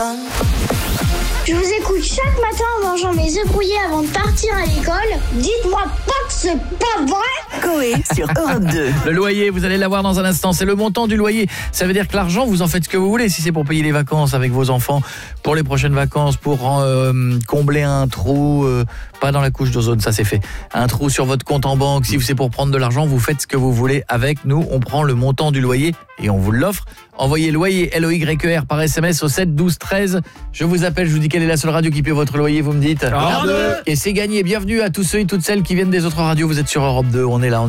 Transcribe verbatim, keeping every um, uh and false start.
Je vous écoute chaque matin en mangeant mes œufs brouillés avant de partir à l'école. Dites-moi pas que c'est pas vrai. Coé sur Europe deux. Le loyer, vous allez l'avoir dans un instant, c'est le montant du loyer. Ça veut dire que l'argent, vous en faites ce que vous voulez. Si c'est pour payer les vacances avec vos enfants, pour les prochaines vacances, pour euh, combler un trou, euh, pas dans la couche d'ozone, ça c'est fait. Un trou sur votre compte en banque, si c'est pour prendre de l'argent, vous faites ce que vous voulez avec. Nous, on prend le montant du loyer et on vous l'offre. Envoyez loyer L O Y E R par S M S au sept douze treize. Je vous appelle, je vous dis quelle est la seule radio qui paie votre loyer, vous me dites. Europe deux. Et c'est gagné. Bienvenue à tous ceux et toutes celles qui viennent des autres radios. Vous êtes sur Europe deux, on est là. On